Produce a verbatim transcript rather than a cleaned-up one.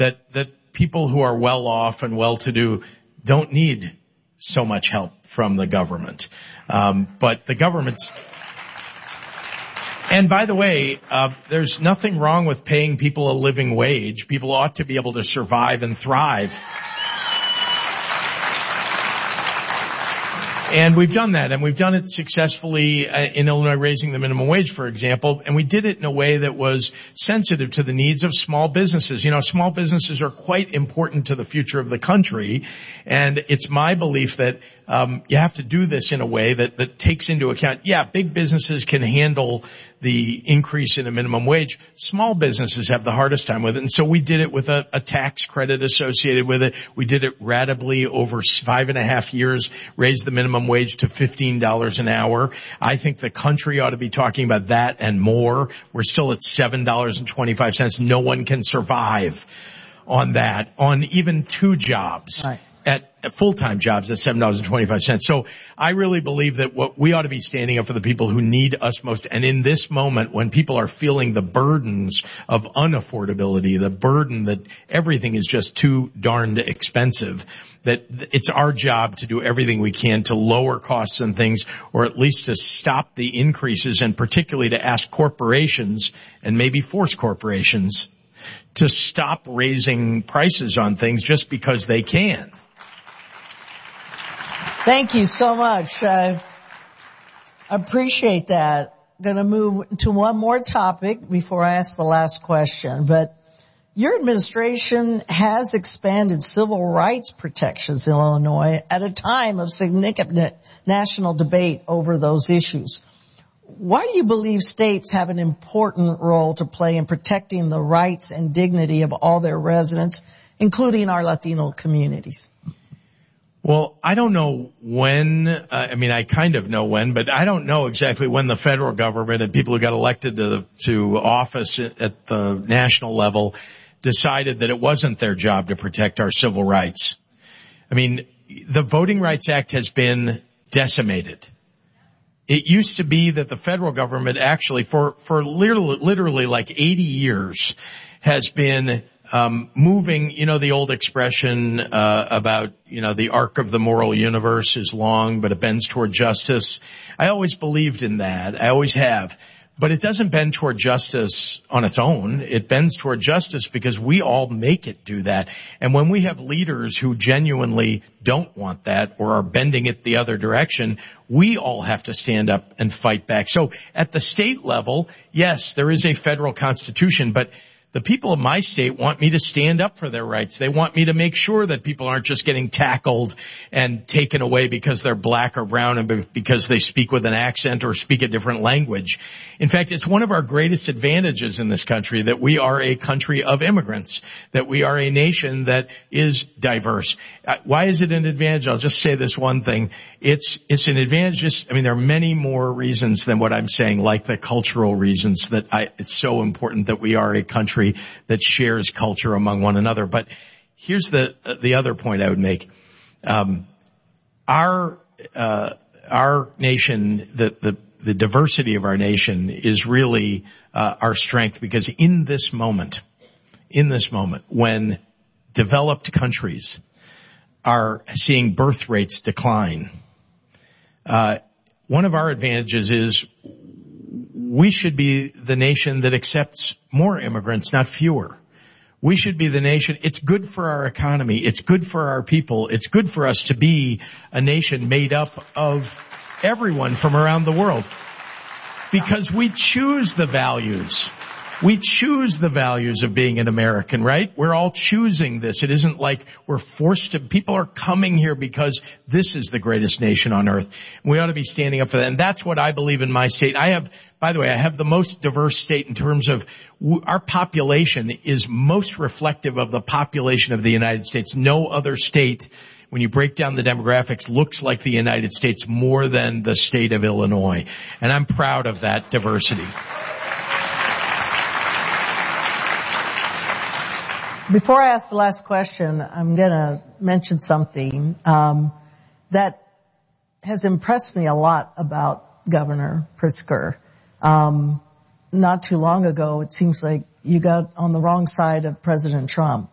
that, that people who are well off and well to do don't need so much help from the government. Um, but the government's, and by the way, uh, there's nothing wrong with paying people a living wage. People ought to be able to survive and thrive. And we've done that, and we've done it successfully in Illinois, raising the minimum wage, for example, and we did it in a way that was sensitive to the needs of small businesses. You know, small businesses are quite important to the future of the country, and it's my belief that um you have to do this in a way that, that takes into account, yeah, big businesses can handle the increase in a minimum wage. Small businesses have the hardest time with it, and so we did it with a, a tax credit associated with it. We did it ratably over five and a half years, raised the minimum wage to fifteen dollars an hour. I think the country ought to be talking about that and more. We're still at seven dollars and twenty-five cents. No one can survive on that, on even two jobs. Right. At, at full-time jobs at seven dollars and twenty-five cents. So I really believe that what we ought to be standing up for the people who need us most. And in this moment, when people are feeling the burdens of unaffordability, the burden that everything is just too darned expensive, that it's our job to do everything we can to lower costs and things, or at least to stop the increases, and particularly to ask corporations, and maybe force corporations, to stop raising prices on things just because they can. Thank you so much. I appreciate that. I'm going to move to one more topic before I ask the last question. But your administration has expanded civil rights protections in Illinois at a time of significant national debate over those issues. Why do you believe states have an important role to play in protecting the rights and dignity of all their residents, including our Latino communities? Well, I don't know when, uh, I mean, I kind of know when, but I don't know exactly when the federal government and people who got elected to, to office at the national level decided that it wasn't their job to protect our civil rights. I mean, the Voting Rights Act has been decimated. It used to be that the federal government actually, for, for literally, literally like eighty years, has been Um, moving, you know, the old expression, uh, about, you know, the arc of the moral universe is long, but it bends toward justice. I always believed in that. I always have. But it doesn't bend toward justice on its own. It bends toward justice because we all make it do that. And when we have leaders who genuinely don't want that or are bending it the other direction, we all have to stand up and fight back. So at the state level, yes, there is a federal constitution, but the people of my state want me to stand up for their rights. They want me to make sure that people aren't just getting tackled and taken away because they're black or brown and because they speak with an accent or speak a different language. In fact, it's one of our greatest advantages in this country that we are a country of immigrants, that we are a nation that is diverse. Why is it an advantage? I'll just say this one thing. It's, it's an advantage. Just, I mean, there are many more reasons than what I'm saying, like the cultural reasons that I, it's so important that we are a country that shares culture among one another. But here's the the other point I would make. Um, our uh, our nation, the, the the diversity of our nation is really uh, our strength, because in this moment, in this moment, when developed countries are seeing birth rates decline, uh, one of our advantages is we should be the nation that accepts more immigrants, not fewer. We should be the nation. It's good for our economy. It's good for our people. It's good for us to be a nation made up of everyone from around the world, because we choose the values. We choose the values of being an American, right? We're all choosing this. It isn't like we're forced to. People are coming here because this is the greatest nation on earth. We ought to be standing up for that. And that's what I believe in my state. I have, by the way, I have the most diverse state in terms of our population is most reflective of the population of the United States. No other state, when you break down the demographics, looks like the United States more than the state of Illinois. And I'm proud of that diversity. Before I ask the last question, I'm going to mention something um, that has impressed me a lot about Governor Pritzker. Um, not too long ago, it seems like you got on the wrong side of President Trump.